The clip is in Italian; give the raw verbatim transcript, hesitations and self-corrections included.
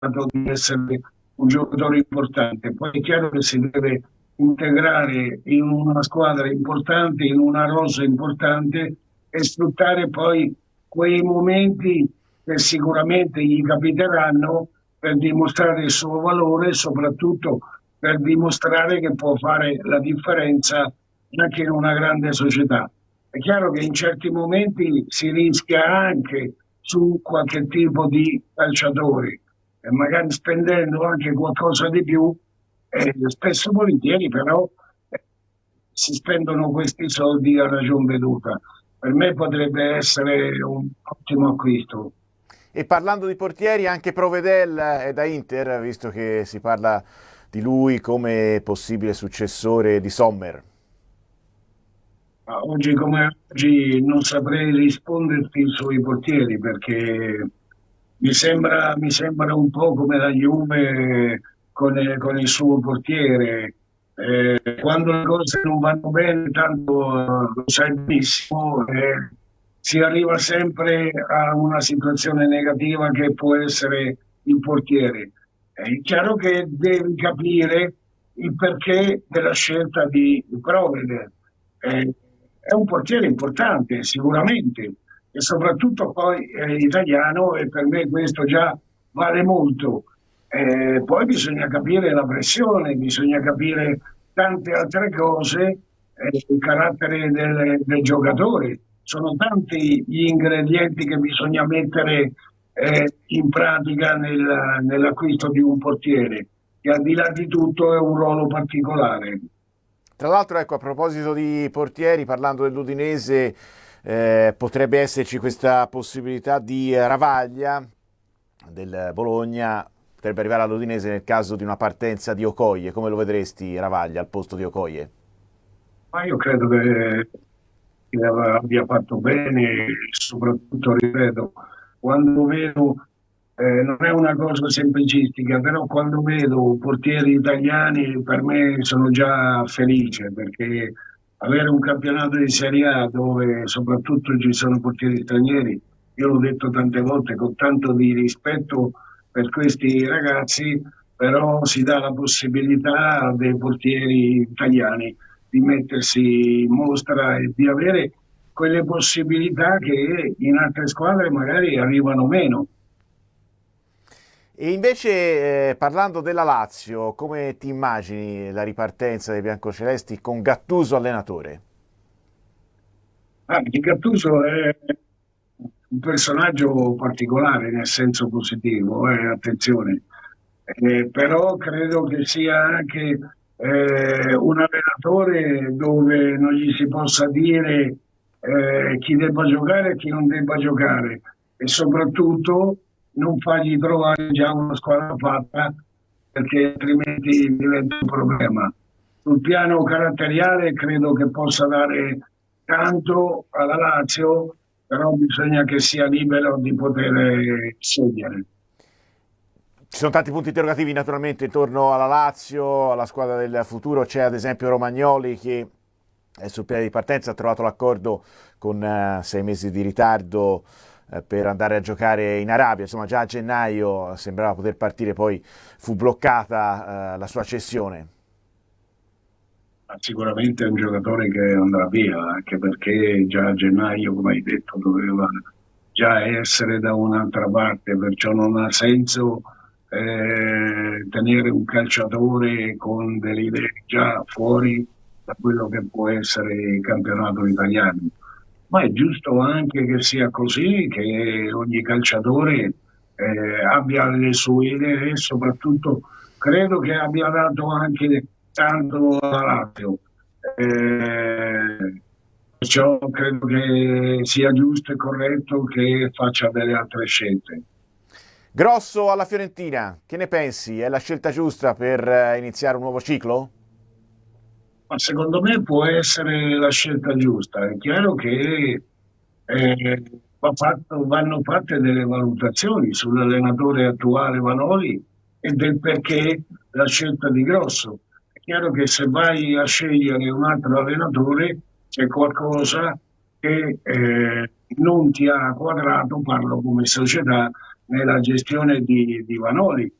di essere un giocatore importante. Poi è chiaro che si deve integrare in una squadra importante, in una rosa importante e sfruttare poi quei momenti che sicuramente gli capiteranno per dimostrare il suo valore e soprattutto per dimostrare che può fare la differenza anche in una grande società. È chiaro che in certi momenti si rischia anche su qualche tipo di calciatori e magari spendendo anche qualcosa di più, eh, spesso e volentieri però eh, si spendono questi soldi a ragion veduta. Per me potrebbe essere un ottimo acquisto. E parlando di portieri, anche Provedel è da Inter, visto che si parla di lui come possibile successore di Sommer. Ma oggi come oggi non saprei risponderti sui portieri perché mi sembra, mi sembra un po' come la Juve con, con il suo portiere. Eh, quando le cose non vanno bene, tanto eh, lo sai benissimo, eh, si arriva sempre a una situazione negativa che può essere il portiere. È chiaro che devi capire il perché della scelta di Provede. Eh, è un portiere importante, sicuramente, e soprattutto poi è italiano e per me questo già vale molto. Eh, poi bisogna capire la pressione, bisogna capire tante altre cose, eh, il carattere del, del giocatore. Sono tanti gli ingredienti che bisogna mettere eh, in pratica nel, nell'acquisto di un portiere, che al di là di tutto è un ruolo particolare. Tra l'altro, ecco, a proposito di portieri, parlando dell'Udinese, eh, potrebbe esserci questa possibilità di Ravaglia del Bologna, potrebbe arrivare all'Udinese nel caso di una partenza di Okoye. Come lo vedresti Ravaglia al posto di Okoye? Ma io credo che che abbia fatto bene e soprattutto, ripeto, quando vedo, eh, non è una cosa semplicistica, però quando vedo portieri italiani per me sono già felice perché avere un campionato di Serie A dove soprattutto ci sono portieri stranieri, io l'ho detto tante volte con tanto di rispetto per questi ragazzi, però si dà la possibilità dei portieri italiani di mettersi in mostra e di avere quelle possibilità che in altre squadre magari arrivano meno. E invece, eh, parlando della Lazio, come ti immagini la ripartenza dei biancocelesti con Gattuso allenatore? Ah, Di Gattuso è un personaggio particolare nel senso positivo, eh, attenzione. Eh, però credo che sia anche eh, un allenatore dove non gli si possa dire eh, chi debba giocare e chi non debba giocare e soprattutto non fargli trovare già una squadra fatta perché altrimenti diventa un problema. Sul piano caratteriale credo che possa dare tanto alla Lazio, però bisogna che sia libero di poter scegliere. Ci sono tanti punti interrogativi naturalmente intorno alla Lazio, alla squadra del futuro. C'è ad esempio Romagnoli che è sul piano di partenza, ha trovato l'accordo con uh, sei mesi di ritardo uh, per andare a giocare in Arabia. Insomma, già a gennaio sembrava poter partire, poi fu bloccata uh, la sua cessione. Sicuramente è un giocatore che andrà via, anche perché già a gennaio, come hai detto, doveva già essere da un'altra parte, perciò non ha senso eh, tenere un calciatore con delle idee già fuori da quello che può essere il campionato italiano. Ma è giusto anche che sia così, che ogni calciatore eh, abbia le sue idee e soprattutto credo che abbia dato anche tanto alla Lazio. Eh, perciò credo che sia giusto e corretto che faccia delle altre scelte. Grosso alla Fiorentina, che ne pensi? È la scelta giusta per uh, iniziare un nuovo ciclo? Ma secondo me può essere la scelta giusta. È chiaro che eh, va fatto- vanno fatte delle valutazioni sull'allenatore attuale Vanoli e del perché la scelta di Grosso. È chiaro che se vai a scegliere un altro allenatore c'è qualcosa che eh, non ti ha quadrato, parlo come società, nella gestione di, di Vanoli.